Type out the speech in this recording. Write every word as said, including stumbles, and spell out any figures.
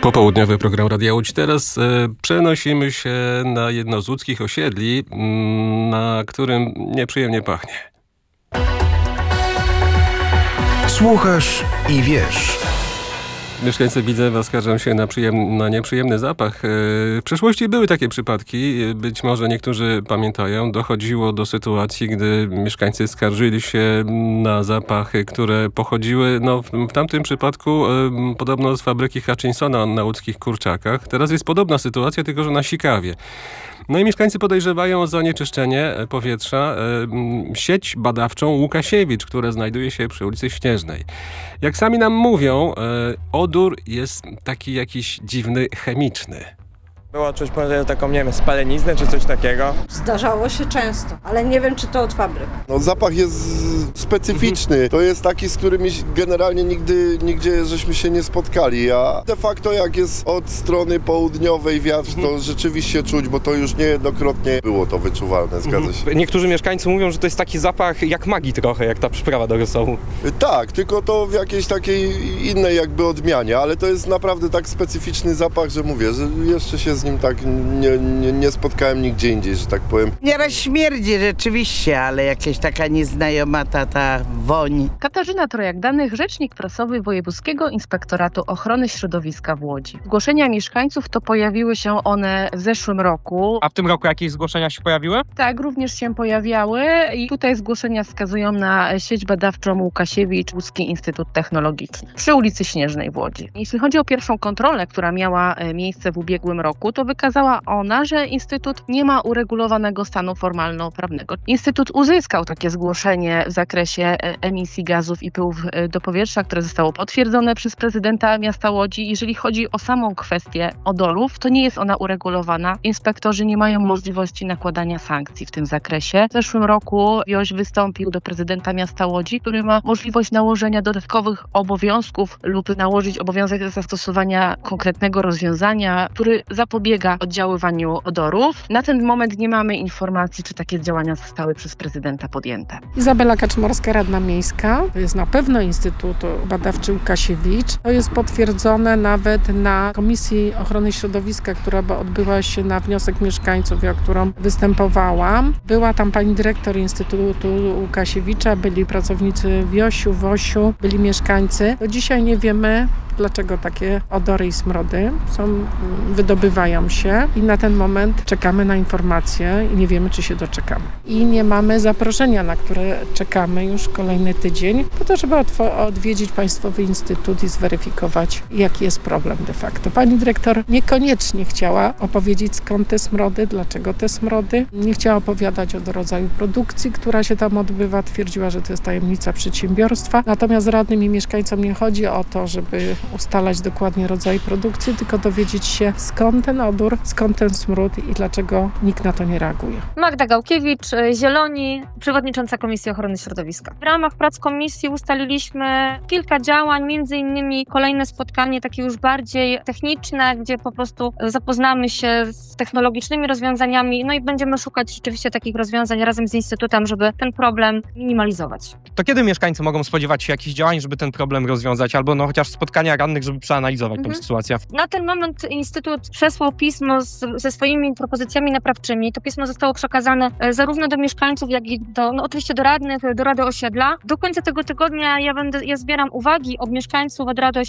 Popołudniowy program Radia Łódź. Teraz e, przenosimy się na jedno z łódzkich osiedli, m, na którym nieprzyjemnie pachnie. Słuchasz i wiesz. Mieszkańcy Widzewa skarżą się na, przyjem- na nieprzyjemny zapach. W przeszłości były takie przypadki, być może niektórzy pamiętają. Dochodziło do sytuacji, gdy mieszkańcy skarżyli się na zapachy, które pochodziły, no w, w tamtym przypadku e, podobno z fabryki Hutchinsona na łódzkich Kurczakach. Teraz jest podobna sytuacja, tylko że na Sikawie. No i mieszkańcy podejrzewają o zanieczyszczenie powietrza e, sieć badawczą Łukasiewicz, która znajduje się przy ulicy Śnieżnej. Jak sami nam mówią, e, odór jest taki jakiś dziwny, chemiczny. Było czuć może taką, nie wiem, spaleniznę czy coś takiego. Zdarzało się często, ale nie wiem, czy to od fabryk. No, zapach jest specyficzny. To jest taki, z którym generalnie nigdy, nigdzie żeśmy się nie spotkali, a de facto jak jest od strony południowej wiatr, to rzeczywiście czuć, bo to już niejednokrotnie było to wyczuwalne, zgadza się. Niektórzy mieszkańcy mówią, że to jest taki zapach jak magii trochę, jak ta przyprawa do rosołu. Tak, tylko to w jakiejś takiej innej jakby odmianie, ale to jest naprawdę tak specyficzny zapach, że mówię, że jeszcze się z nim tak nie, nie, nie spotkałem nigdzie indziej, że tak powiem. Nieraz śmierdzi rzeczywiście, ale jakaś taka nieznajoma ta, ta woń. Katarzyna Trojak-Danych, rzecznik prasowy Wojewódzkiego Inspektoratu Ochrony Środowiska w Łodzi. Zgłoszenia mieszkańców to pojawiły się one w zeszłym roku. A w tym roku jakieś zgłoszenia się pojawiły? Tak, również się pojawiały i tutaj zgłoszenia wskazują na sieć badawczą Łukasiewicz, Łódzki Instytut Technologiczny przy ulicy Śnieżnej w Łodzi. Jeśli chodzi o pierwszą kontrolę, która miała miejsce w ubiegłym roku, to wykazała ona, że Instytut nie ma uregulowanego stanu formalno-prawnego. Instytut uzyskał takie zgłoszenie w zakresie emisji gazów i pyłów do powietrza, które zostało potwierdzone przez prezydenta miasta Łodzi. Jeżeli chodzi o samą kwestię odorów, to nie jest ona uregulowana. Inspektorzy nie mają możliwości nakładania sankcji w tym zakresie. W zeszłym roku Wioś wystąpił do prezydenta miasta Łodzi, który ma możliwość nałożenia dodatkowych obowiązków lub nałożyć obowiązek zastosowania konkretnego rozwiązania, który zapobiega oddziaływaniu odorów. Na ten moment nie mamy informacji, czy takie działania zostały przez prezydenta podjęte. Izabela Kaczmarska, radna miejska. To jest na pewno Instytut Badawczy Łukasiewicz. To jest potwierdzone nawet na Komisji Ochrony Środowiska, która odbyła się na wniosek mieszkańców, o którą występowałam. Była tam pani dyrektor Instytutu Łukasiewicza, byli pracownicy Wiosiu, Wosiu, byli mieszkańcy. Do dzisiaj nie wiemy, dlaczego takie odory i smrody są, wydobywają się i na ten moment czekamy na informacje i nie wiemy, czy się doczekamy. I nie mamy zaproszenia, na które czekamy już kolejny tydzień, po to, żeby odwiedzić Państwowy Instytut i zweryfikować, jaki jest problem de facto. Pani dyrektor niekoniecznie chciała opowiedzieć, skąd te smrody, dlaczego te smrody. Nie chciała opowiadać o rodzaju produkcji, która się tam odbywa. Twierdziła, że to jest tajemnica przedsiębiorstwa. Natomiast radnym i mieszkańcom nie chodzi o to, żeby ustalać dokładnie rodzaj produkcji, tylko dowiedzieć się, skąd ten odór, skąd ten smród i dlaczego nikt na to nie reaguje. Magda Gałkiewicz, Zieloni, przewodnicząca Komisji Ochrony Środowiska. W ramach prac komisji ustaliliśmy kilka działań, między innymi kolejne spotkanie takie już bardziej techniczne, gdzie po prostu zapoznamy się z technologicznymi rozwiązaniami, no i będziemy szukać rzeczywiście takich rozwiązań razem z Instytutem, żeby ten problem minimalizować. To kiedy mieszkańcy mogą spodziewać się jakichś działań, żeby ten problem rozwiązać, albo no chociaż spotkania radnych, żeby przeanalizować mhm. tę sytuację? Na ten moment Instytut przesłał pismo z, ze swoimi propozycjami naprawczymi. To pismo zostało przekazane zarówno do mieszkańców, jak i do, no oczywiście do radnych, do Rady Osiedla. Do końca tego tygodnia ja będę, ja zbieram uwagi od mieszkańców, od Rady